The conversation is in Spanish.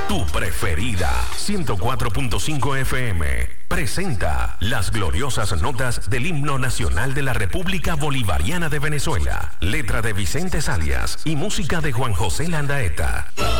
Tu preferida, 104.5 FM, presenta las gloriosas notas del himno nacional de la República Bolivariana de Venezuela. Letra de Vicente Salias y música de Juan José Landaeta.